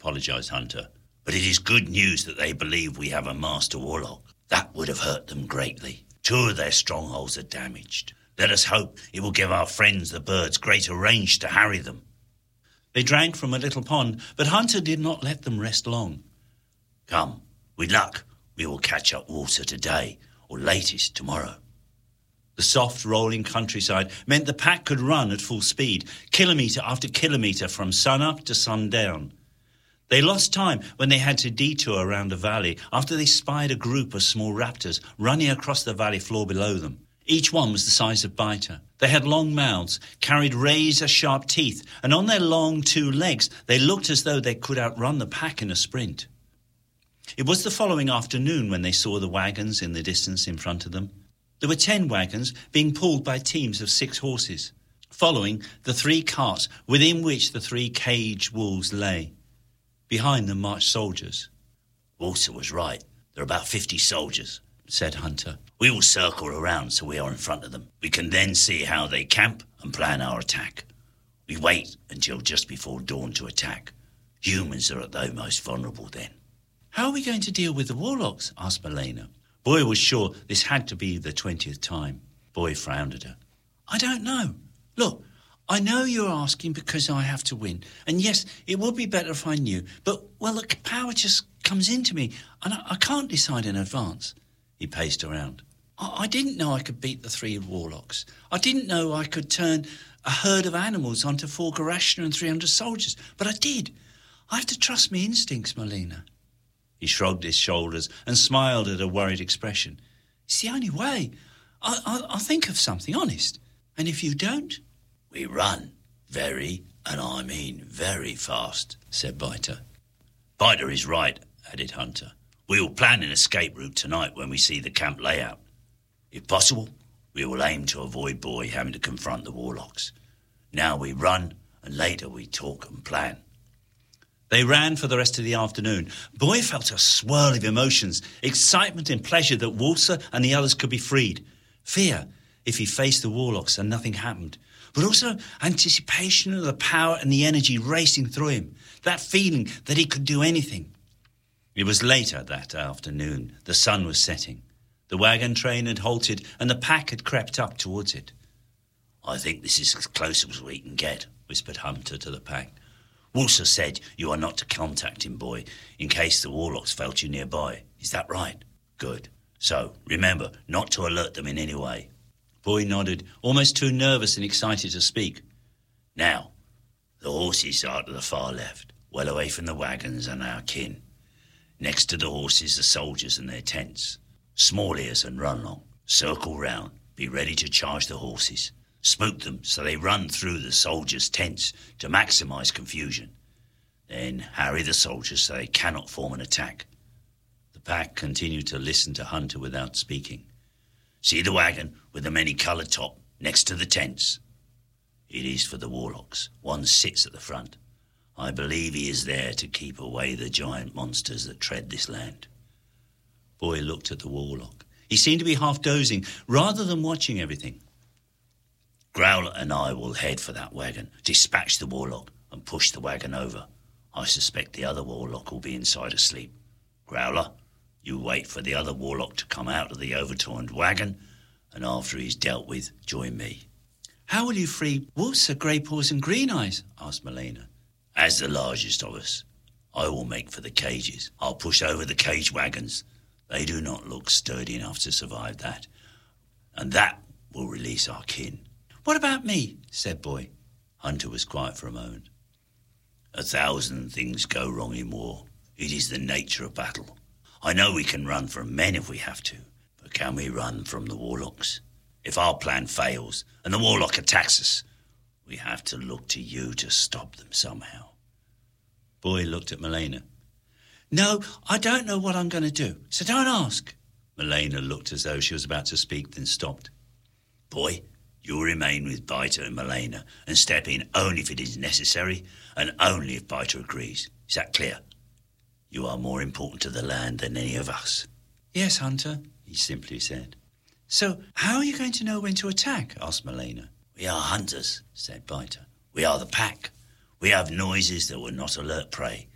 apologised Hunter. "But it is good news that they believe we have a master warlock. That would have hurt them greatly. 2 of their strongholds are damaged. Let us hope it will give our friends the birds greater range to harry them." They drank from a little pond, but Hunter did not let them rest long. "Come, with luck, we will catch up water today, or latest tomorrow." The soft, rolling countryside meant the pack could run at full speed, kilometre after kilometre from sun-up to sundown. They lost time when they had to detour around a valley after they spied a group of small raptors running across the valley floor below them. Each one was the size of Biter. They had long mouths, carried razor-sharp teeth, and on their long 2 legs they looked as though they could outrun the pack in a sprint. It was the following afternoon when they saw the wagons in the distance in front of them. There were 10 wagons being pulled by teams of 6 horses, following the 3 carts within which the 3 caged wolves lay. Behind them marched soldiers. "Walter was right. There are about 50 soldiers," said Hunter. "We will circle around so we are in front of them. We can then see how they camp and plan our attack. We wait until just before dawn to attack. Humans are at their most vulnerable then." "How are we going to deal with the warlocks?" asked Malena. Boy was sure this had to be the 20th time. Boy frowned at her. "I don't know. Look, I know you're asking because I have to win. And yes, it would be better if I knew. But, well, the power just comes into me, and I can't decide in advance." He paced around. I didn't know I could beat the 3 warlocks. I didn't know I could turn a herd of animals onto 4 Garashna and 300 soldiers. But I did. I have to trust my instincts, Malena." He shrugged his shoulders and smiled at a worried expression. "It's the only way. I'll think of something, honest. And if you don't?" "We run very, and I mean very fast," said Biter. "Biter is right," added Hunter. "We will plan an escape route tonight when we see the camp layout. If possible, we will aim to avoid Boy having to confront the warlocks. Now we run, and later we talk and plan." They ran for the rest of the afternoon. Boy felt a swirl of emotions, excitement and pleasure that Walter and the others could be freed. Fear, if he faced the warlocks and nothing happened. But also anticipation of the power and the energy racing through him. That feeling that he could do anything. It was later that afternoon. The sun was setting. The wagon train had halted and the pack had crept up towards it. "I think this is as close as we can get," whispered Hunter to the pack. "Walter said you are not to contact him, Boy, in case the warlocks felt you nearby. Is that right? Good. So, remember, not to alert them in any way." Boy nodded, almost too nervous and excited to speak. "Now, the horses are to the far left, well away from the wagons and our kin. Next to the horses, the soldiers and their tents. Small ears and run long. Circle round, be ready to charge the horses. Spook them so they run through the soldiers' tents to maximise confusion. Then harry the soldiers so they cannot form an attack." The pack continued to listen to Hunter without speaking. "See the wagon with the many-coloured top next to the tents? It is for the warlocks. One sits at the front. I believe he is there to keep away the giant monsters that tread this land." Boy looked at the warlock. He seemed to be half dozing rather than watching everything. "Growler and I will head for that wagon, dispatch the warlock and push the wagon over. I suspect the other warlock will be inside asleep. Growler, you wait for the other warlock to come out of the overturned wagon, and after he's dealt with, join me." "How will you free Wolves, Grey Paws and Green Eyes?" asked Malena. "As the largest of us, I will make for the cages. I'll push over the cage wagons. They do not look sturdy enough to survive that. And that will release our kin." "What about me?" said Boy. Hunter was quiet for a moment. 1,000 things go wrong in war. It is the nature of battle. I know we can run from men if we have to, but can we run from the warlocks? If our plan fails and the warlock attacks us, we have to look to you to stop them somehow." Boy looked at Malena. "No, I don't know what I'm going to do, so don't ask." Malena looked as though she was about to speak, then stopped. "Boy, you'll remain with Biter and Malena and step in only if it is necessary and only if Biter agrees. Is that clear? You are more important to the land than any of us." "Yes, Hunter," he simply said. "So how are you going to know when to attack?" asked Malena. "We are hunters," said Biter. "We are the pack. We have noises that will not alert prey.